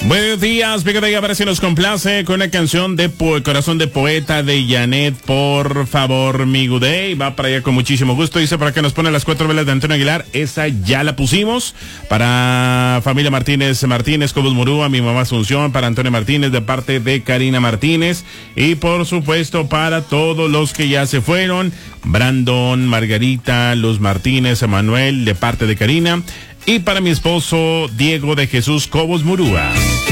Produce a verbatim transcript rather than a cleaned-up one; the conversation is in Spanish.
Buenos días, fíjate que ahora sí nos complace con una canción de po Corazón de Poeta de Janet, por favor, mi good day. Va para allá con muchísimo gusto. Dice para que nos pone las cuatro velas de Antonio Aguilar. Esa ya la pusimos. Para familia Martínez Martínez, Cobos Murúa, mi mamá Asunción, para Antonio Martínez de parte de Karina Martínez. Y por supuesto para todos los que ya se fueron. Brandon, Margarita, Luz Martínez, Emanuel de parte de Karina. Y para mi esposo Diego de Jesús Cobos Murúa.